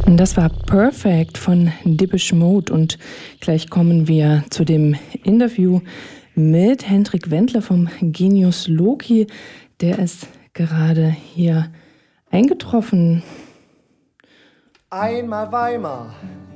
Das war Perfect von Depeche Mode und gleich kommen wir zu dem Interview mit Hendrik Wendler vom Genius Loci. Der ist gerade hier eingetroffen. Einmal Weimar,